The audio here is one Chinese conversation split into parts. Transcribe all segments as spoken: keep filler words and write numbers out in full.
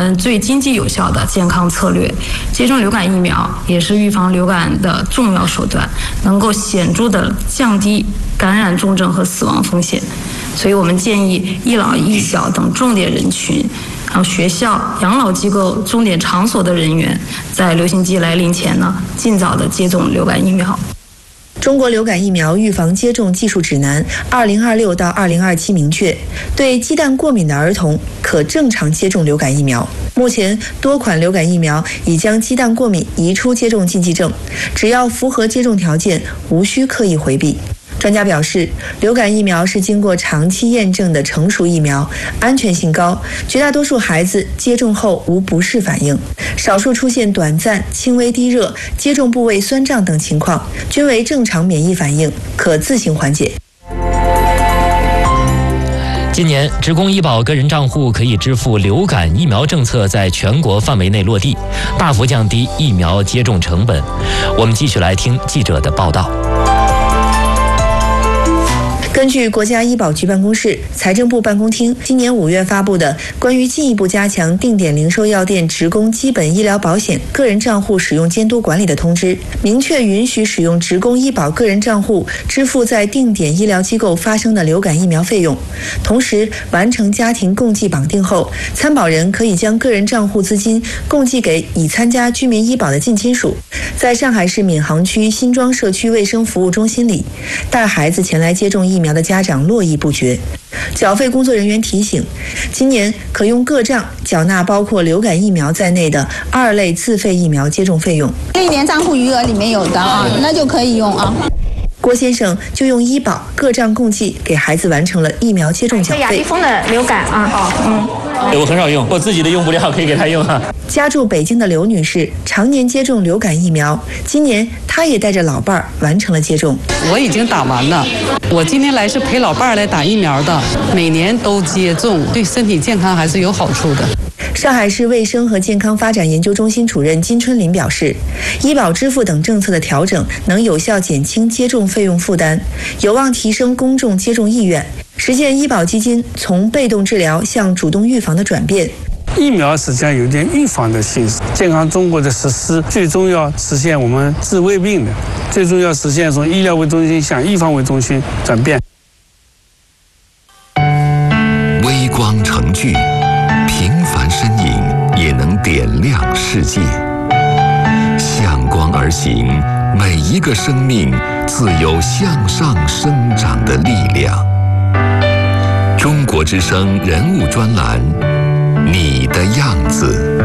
们最经济有效的健康策略。接种流感疫苗也是预防流感的重要手段，能够显著的降低感染重症和死亡风险。所以我们建议一老一小等重点人群，还有学校、养老机构、重点场所的人员，在流行季来临前呢，尽早的接种流感疫苗。 中国流感疫苗预防接种技术指南二零二六到二零二七明确，对鸡蛋过敏的儿童可正常接种流感疫苗。目前多款流感疫苗已将鸡蛋过敏移出接种禁忌症，只要符合接种条件，无需刻意回避。专家表示，流感疫苗是经过长期验证的成熟疫苗，安全性高，绝大多数孩子接种后无不适反应，少数出现短暂、轻微低热、接种部位酸胀等情况，均为正常免疫反应，可自行缓解。 今年，职工医保个人账户可以支付流感疫苗政策在全国范围内落地，大幅降低疫苗接种成本。我们继续来听记者的报道。 根据国家医保局办公室、财政部办公厅今年五月发布的关于进一步加强定点零售药店职工基本医疗保险个人账户使用监督管理的通知，明确允许使用职工医保个人账户支付在定点医疗机构发生的流感疫苗费用。同时，完成家庭共济绑定后，参保人可以将个人账户资金共济给已参加居民医保的近亲属。在上海市闵行区新庄社区卫生服务中心里，带孩子前来接种疫苗的家长络绎不绝。缴费工作人员提醒，今年可用个账缴纳包括流感疫苗在内的二类自费疫苗接种费用。 这一年账户余额里面有的啊，那就可以用啊。 郭先生就用医保个账共济给孩子完成了疫苗接种缴费。 雅迪峰的流感啊，嗯， 我很少用，我自己的用不了，可以给他用啊。 家住北京的刘女士常年接种流感疫苗，今年她也带着老伴儿完成了接种。 我已经打完了，我今天来是陪老伴儿来打疫苗的，每年都接种，对身体健康还是有好处的。 上海市卫生和健康发展研究中心主任金春林表示，医保支付等政策的调整能有效减轻接种费用负担，有望提升公众接种意愿，实现医保基金从被动治疗向主动预防的转变。 疫苗实际上有点预防的性质，健康中国的实施最终要实现我们治未病的，最终要实现从医疗为中心向预防为中心转变。 微光成炬，平凡身影也能点亮世界。向光而行，每一个生命自有向上生长的力量。中国之声人物专栏，你的样子。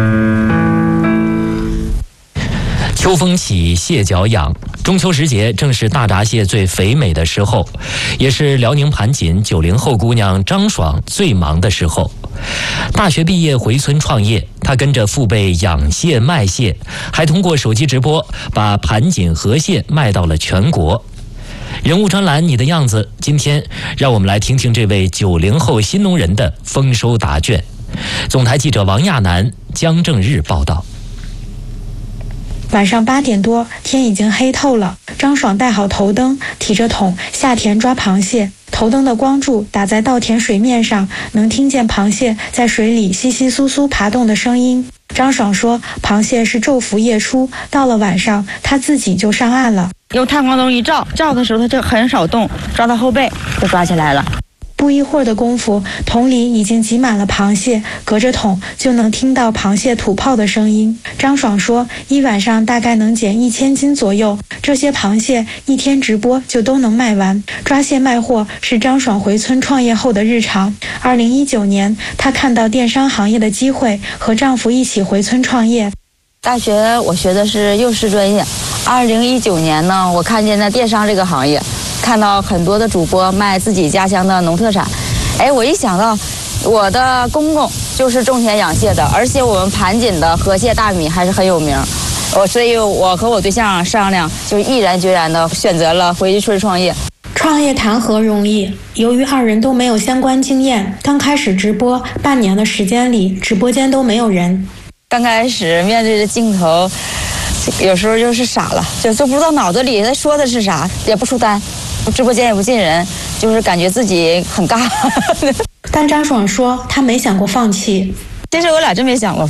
秋风起，蟹脚痒。中秋时节正是大闸蟹最肥美的时候，也是辽宁盘锦九零后姑娘张爽最忙的时候。大学毕业回村创业，她跟着父辈养蟹卖蟹，还通过手机直播把盘锦河蟹卖到了全国。人物专栏，你的样子，今天让我们来听听这位九零后新农人的丰收答卷。总台记者王亚楠、江正日报道。 晚上八点多，天已经黑透了。张爽带好头灯，提着桶下田抓螃蟹。头灯的光柱打在稻田水面上，能听见螃蟹在水里窸窸窣窣爬动的声音。张爽说，螃蟹是昼伏夜出，到了晚上，他自己就上岸了。 用探光灯一照，照的时候它就很少动，照到后背就抓起来了。 不一会儿的功夫，桶里已经挤满了螃蟹，隔着桶就能听到螃蟹吐泡的声音。张爽说，一晚上大概能捡一千斤左右，这些螃蟹一天直播就都能卖完。抓蟹卖货是张爽回村创业后的日常。二零一九年，她看到电商行业的机会，和丈夫一起回村创业。 大学我学的是幼师专业，二零一九年呢，我看见在电商这个行业，看到很多的主播卖自己家乡的农特产，哎，我一想到我的公公就是种田养蟹的，而且我们盘锦的河蟹大米还是很有名，我所以我和我对象商量，就毅然决然的选择了回村创业。 创业谈何容易？由于二人都没有相关经验，刚开始直播半年的时间里，直播间都没有人。 刚开始面对着镜头，有时候就是傻了，就就不知道脑子里在说的是啥，也不出单，直播间也不进人，就是感觉自己很尬。 但张爽说，他没想过放弃。 其实我俩真没想过